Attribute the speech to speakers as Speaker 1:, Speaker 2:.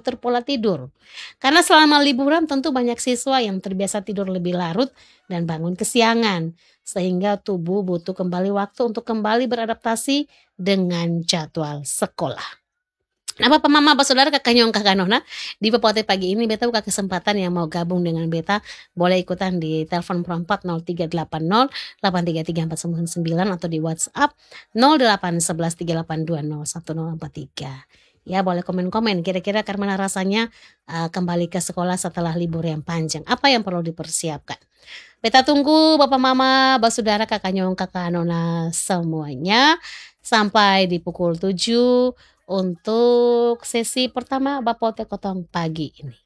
Speaker 1: mengatur pola tidur. Karena selama liburan tentu banyak siswa yang terbiasa tidur lebih larut dan bangun kesiangan, sehingga tubuh butuh kembali waktu untuk kembali beradaptasi dengan jadwal sekolah. Nah, papa, mama, abah, saudara, kakak nyong, kakak nona, di Pepote pagi ini beta buka kesempatan yang mau gabung dengan beta, boleh ikutan di telepon perempat 0380 833 499 atau di WhatsApp 0811 382 01043. Ya, boleh komen-komen kira-kira karena rasanya kembali ke sekolah setelah libur yang panjang. Apa yang perlu dipersiapkan? Beta tunggu Bapak Mama, Saudara, kakak nyong, kakak nona semuanya sampai di pukul 7 untuk sesi pertama Bapote Kotong pagi ini.